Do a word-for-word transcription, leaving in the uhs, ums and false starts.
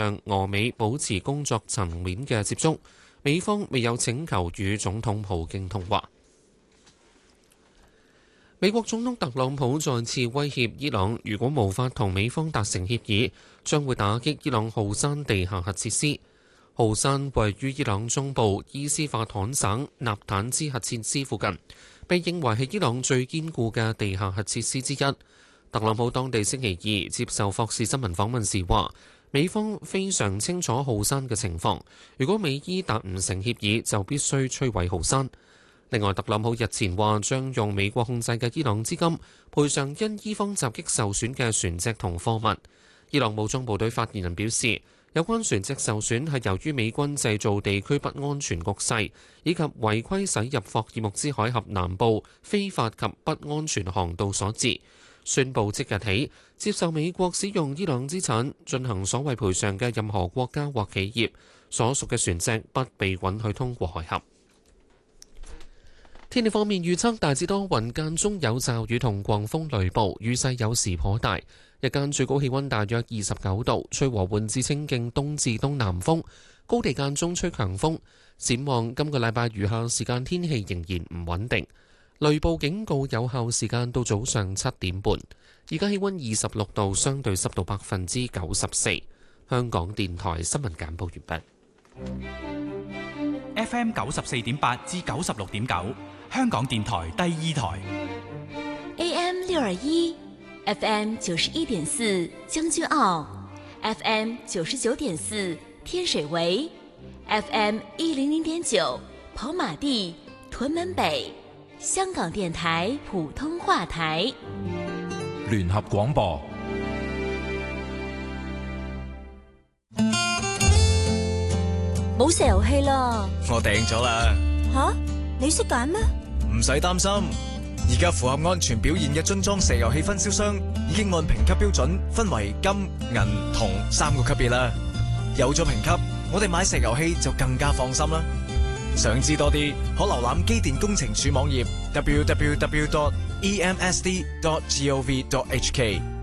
上俄美保持工作層面嘅接觸，美方未有請求與總統普京通話。美國總統特朗普再次威脅伊朗，如果無法同美方達成協議，將會打擊伊朗浩山地下核設施。浩山位於伊朗中部伊斯法罕省納坦茲核設施附近，被認為係伊朗最堅固嘅地下核設施之一。特朗普當地星期二接受霍士新聞訪問時話，美方非常清楚浩山嘅情況，如果美伊達唔成協議，就必須摧毀浩山。另外，特朗普日前話將用美國控制嘅伊朗資金賠償因伊方襲擊受損嘅船隻同貨物。伊朗武裝部隊發言人表示，有關船隻受損係由於美軍製造地區不安全局勢，以及違規駛入霍爾木茲海峽南部非法及不安全航道所致。宣布即日起接受美國使用伊朗資產進行所謂賠償嘅任何國家或企業所屬嘅船隻不被允許通過海峽。天氣方面預測大致多雲，間中有驟雨同狂風雷暴，雨勢有時頗大。日間最高氣溫大約二十九度，吹和緩至清勁東至東南風，高地間中吹強風。展望今個禮拜餘下時間天氣仍然唔穩定，雷暴警告有效時間到早上七點半。而家氣溫二十六度，相對濕度百分之九十四。香港電台新聞簡報完畢。 F M 九十四點八至九十六點九，香港電台第二台。 A M 六二一，F M 九十一點四將軍澳 ，F M 九十九點四天水圍 ，F M 一零零點九跑馬地屯門北，香港電台普通話台。 聯合廣播。 冇石油氣啦！ 我訂咗啦。 吓，你識揀咩？ 唔使擔心，而家符合安全表現嘅樽裝石油氣分銷商已經按評級標準分為金、銀、銅三個級別啦。有咗評級，我哋買石油氣就更加放心啦。想知多啲，可瀏覽機電工程署網頁 double-u double-u double-u dot e m s d dot gov dot h k。